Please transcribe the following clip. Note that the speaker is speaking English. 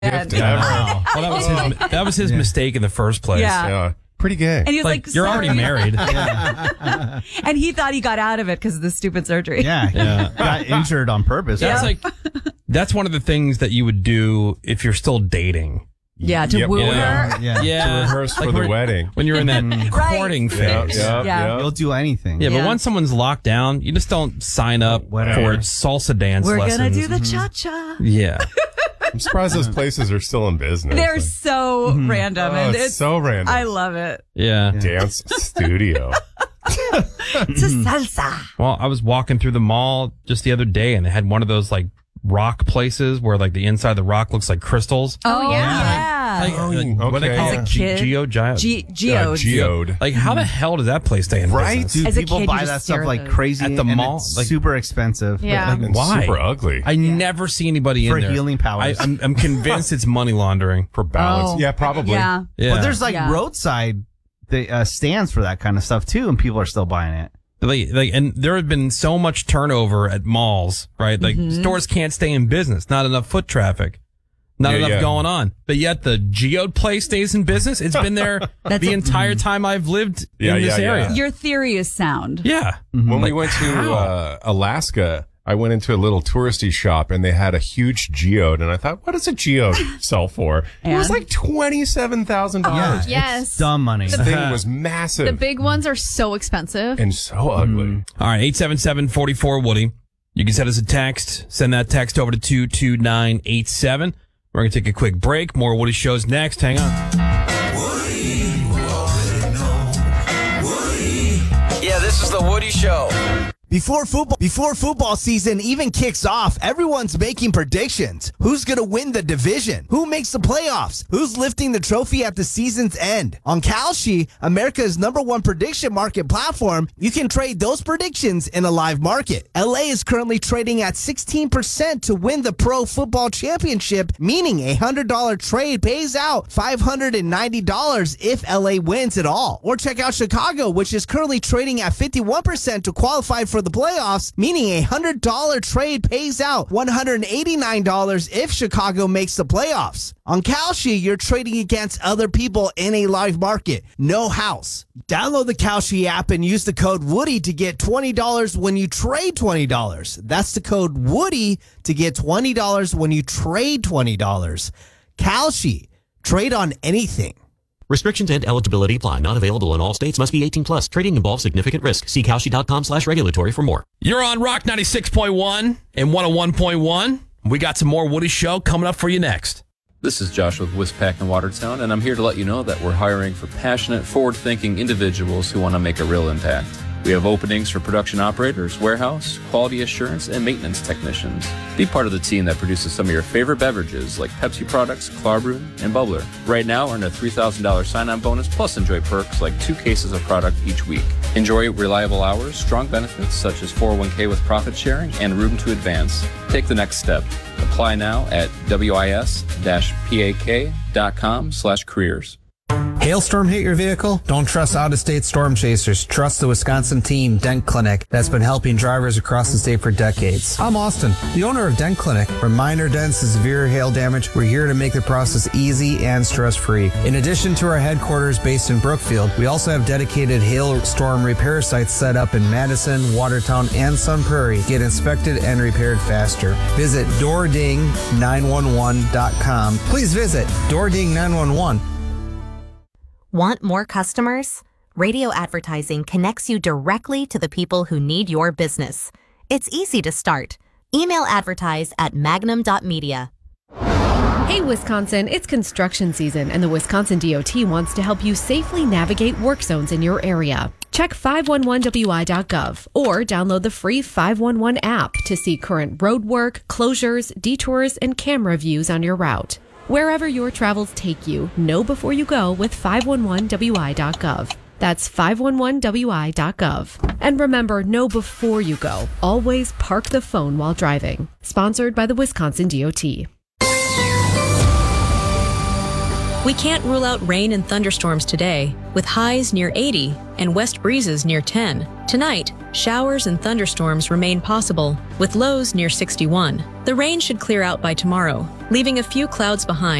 gift Yeah. ever. Wow. Well, that was his mistake in the first place. Yeah. Yeah. Pretty gay. And he's like, you're sorry. already married. And he thought he got out of it because of the stupid surgery. Yeah, he got injured on purpose. That's that's one of the things that you would do if you're still dating. Yeah, to woo her. Yeah. To rehearse for the wedding. When you're in that courting phase. Yeah. You'll do anything. Yeah, but once someone's locked down, you just don't sign up for salsa dance We're lessons. going to do the cha-cha. Yeah. I'm surprised those places are still in business. They're so random. And it's so random. I love it. Yeah. Dance studio. It's a salsa. Well, I was walking through the mall just the other day and they had one of those like rock places where like the inside of the rock looks like crystals. Oh, yeah. Like, what do they call As it? a kid. Geode. Geode. Like, how the hell does that place stay in Right, business? dude. As a People kid, buy you that just stuff stare like at crazy At the and mall, it's like- super expensive. Yeah. Like, And why? super ugly. I never see anybody For in there. healing powers. I'm convinced it's money laundering. For balance. Oh. Yeah, probably. Yeah. Yeah. But there's like Yeah. roadside stands for that kind of stuff too, and people are still buying it. And there have been so much turnover at malls, right? Like stores can't stay in business. Not enough foot traffic. Not enough going on. But yet the Geode place stays in business. It's been there the entire time I've lived in this area. Your theory is sound. Yeah. When we went to Alaska, I went into a little touristy shop and they had a huge geode. And I thought, what does a geode sell for? It was like $27,000. Yes. It's dumb money. This thing was massive. The big ones are so expensive. and so ugly. All right. 877-44-WOODY. You can send us a text. Send that text over to 22987. We're going to take a quick break. More Woody shows next. Hang on. Yeah, this is the Woody Show. Before football season even kicks off, everyone's making predictions. Who's going to win the division? Who makes the playoffs? Who's lifting the trophy at the season's end? On Kalshi, America's #1 prediction market platform, you can trade those predictions in a live market. LA is currently trading at 16% to win the Pro Football Championship, meaning a $100 trade pays out $590 if LA wins it all. Or check out Chicago, which is currently trading at 51% to qualify for the playoffs, meaning a $100 trade pays out $189 if Chicago makes the playoffs. On Kalshi, you're trading against other people in a live market. No house. Download the Kalshi app and use the code Woody to get $20 when you trade $20. That's the code Woody to get $20 when you trade $20. Kalshi. Trade on anything. Restrictions and eligibility apply. Not available in all states. Must be 18 plus. Trading involves significant risk. See Kalshi.com/regulatory for more. You're on Rock 96.1 and 101.1. We got some more Woody Show coming up for you next. This is Josh with Wispack in Watertown, and I'm here to let you know that we're hiring for passionate, forward-thinking individuals who want to make a real impact. We have openings for production operators, warehouse, quality assurance, and maintenance technicians. Be part of the team that produces some of your favorite beverages like Pepsi products, Clarbrew, and Bubbler. Right now, earn a $3,000 sign-on bonus plus enjoy perks like 2 cases of product each week. Enjoy reliable hours, strong benefits such as 401k with profit sharing, and room to advance. Take the next step. Apply now at wis-pak.com/careers. Hailstorm hit your vehicle? Don't trust out-of-state storm chasers. Trust the Wisconsin team, Dent Clinic, that's been helping drivers across the state for decades. I'm Austin, the owner of Dent Clinic. From minor dents to severe hail damage, we're here to make the process easy and stress-free. In addition to our headquarters based in Brookfield, we also have dedicated hailstorm repair sites set up in Madison, Watertown, and Sun Prairie. Get inspected and repaired faster. Visit DoorDing911.com. Please visit DoorDing911. Want more customers? Radio advertising connects you directly to the people who need your business. It's easy to start. Email advertise at magnum.media. Hey Wisconsin, it's construction season and the Wisconsin DOT wants to help you safely navigate work zones in your area. Check 511wi.gov or download the free 511 app to see current road work, closures, detours, and camera views on your route. Wherever your travels take you, know before you go with 511wi.gov. That's 511wi.gov. And remember, know before you go. Always park the phone while driving. Sponsored by the Wisconsin DOT. We can't rule out rain and thunderstorms today, with highs near 80 and west breezes near 10. Tonight, Showers and thunderstorms remain possible, with lows near 61. The rain should clear out by tomorrow, leaving a few clouds behind.